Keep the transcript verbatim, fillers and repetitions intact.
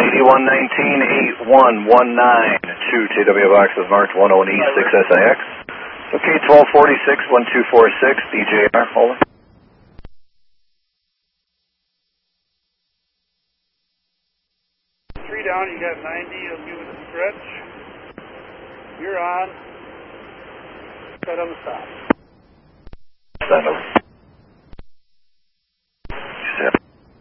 eighty-one nineteen, eight one one nine, two T W boxes marked one oh one E six S I X. Okay, twelve forty-six, one two four six, D J R, over. Three down, you got ninety, it'll give it a stretch. You're on. Set on the stop. Send them.